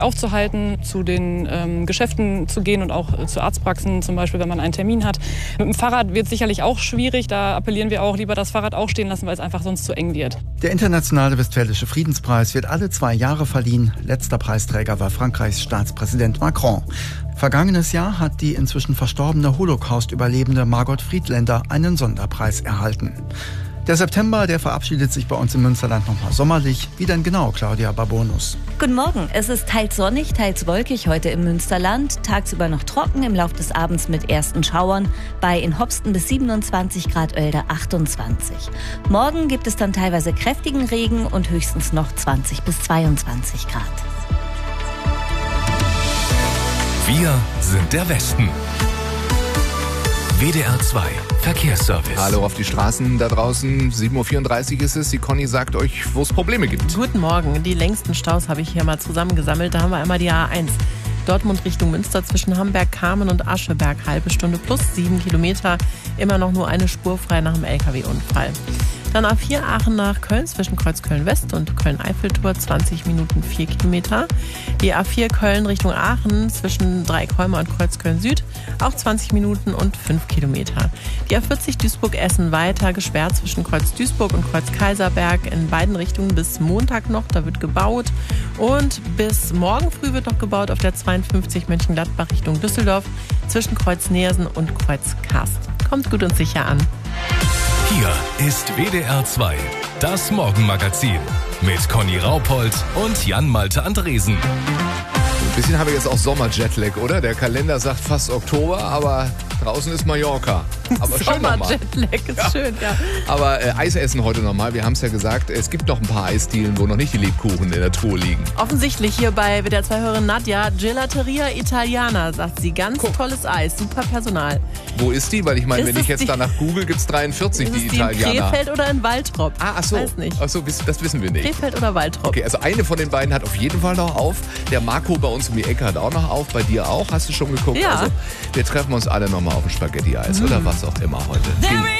aufzuhalten, zu den Geschäften zu gehen und auch zu Arztpraxen, zum Beispiel, wenn man einen Termin hat. Mit dem Fahrrad wird es sicherlich auch schwierig. Da appellieren wir auch lieber das Fahrrad auch stehen lassen, weil es einfach sonst zu eng wird. Der Internationale Westfälische Friedenspreis wird alle 2 Jahre verliehen. Letzter Preisträger war Frankreichs Staatspräsident Macron. Vergangenes Jahr hat die inzwischen verstorbene Holocaust-Überlebende Margot Friedländer einen Sonderpreis erhalten. Der September, der verabschiedet sich bei uns im Münsterland nochmal sommerlich. Wie denn genau, Claudia Babonus? Guten Morgen. Es ist teils sonnig, teils wolkig heute im Münsterland. Tagsüber noch trocken, im Laufe des Abends mit ersten Schauern. Bei in Hopsten bis 27 Grad, Oelde 28. Morgen gibt es dann teilweise kräftigen Regen und höchstens noch 20 bis 22 Grad. Wir sind der Westen. WDR 2 Verkehrsservice. Hallo auf die Straßen da draußen. 7.34 Uhr ist es. Die Conny sagt euch, wo es Probleme gibt. Guten Morgen. Die längsten Staus habe ich hier mal zusammengesammelt. Da haben wir einmal die A1. Dortmund Richtung Münster zwischen Hamburg, Kamen und Ascheberg. Halbe Stunde plus 7 Kilometer. Immer noch nur eine Spur frei nach dem LKW-Unfall. Dann A4 Aachen nach Köln zwischen Kreuzköln-West und Köln-Eiffeltor 20 Minuten 4 Kilometer. Die A4 Köln Richtung Aachen zwischen Dreikolmer und Kreuzköln-Süd auch 20 Minuten und 5 Kilometer. Die A40 Duisburg-Essen weiter gesperrt zwischen Kreuz-Duisburg und Kreuz-Kaiserberg in beiden Richtungen bis Montag noch. Da wird gebaut. Und bis morgen früh wird noch gebaut auf der 52 Mönchengladbach Richtung Düsseldorf zwischen Kreuz-Neersen und Kreuz-Karst. Kommt gut und sicher an. Hier ist WDR 2, das Morgenmagazin mit Conny Raupold und Jan-Malte Andresen. Ein bisschen habe ich jetzt auch Sommer-Jetlag, oder? Der Kalender sagt fast Oktober, aber draußen ist Mallorca. Aber schön nochmal. Sommer-Jetlag ist schön, ja. Aber Eis essen heute nochmal. Wir haben es ja gesagt, es gibt noch ein paar Eisdielen, wo noch nicht die Lebkuchen in der Truhe liegen. Offensichtlich hier bei WDR 2-Hörerin Nadja, Gelateria Italiana, sagt sie. Ganz tolles Eis, super Personal. Wo ist die? Weil ich meine, Ist wenn ich es jetzt die- danach google, gibt es 43, Ist die es die in Italiener. Krefeld oder in Waltrop? Ach so. Weiß nicht. Ach so, das wissen wir nicht. Krefeld oder Waltrop? Okay, also eine von den beiden hat auf jeden Fall noch auf. Der Marco bei uns um die Ecke hat auch noch auf. Bei dir auch? Hast du schon geguckt? Ja. Also, wir treffen uns alle nochmal auf ein Spaghetti-Eis oder was auch immer heute.